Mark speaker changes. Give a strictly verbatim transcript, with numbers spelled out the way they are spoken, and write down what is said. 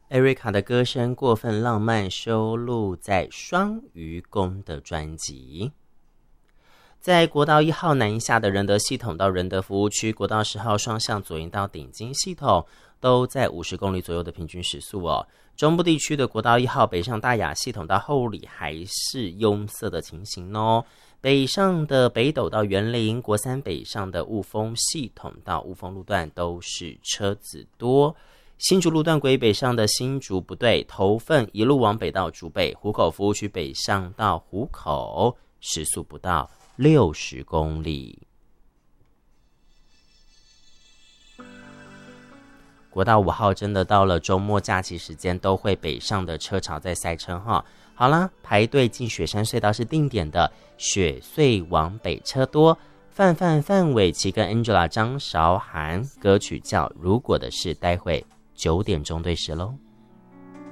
Speaker 1: 艾瑞卡的歌声过分浪漫，收录在双鱼宫的专辑。在国道一号南下的仁德系统到仁德服务区，国道十号双向左营到顶金系统都在五十公里左右的平均时速哦。中部地区的国道一号北上大雅系统到后里还是拥塞的情形哦。北上的北斗到园林，国三北上的雾峰系统到雾峰路段都是车子多。新竹路段轨北上的新竹不对，头份一路往北到竹北，湖口服务区北上到湖口，时速不到六十公里。国道五号真的到了周末假期时间都会北上的车潮在塞车哈。好啦，排队进雪山隧道是定点的，雪隧往北车多。范范范玮琪跟 Angela 张韶涵歌曲叫《如果的事》，待会九点钟对时喽。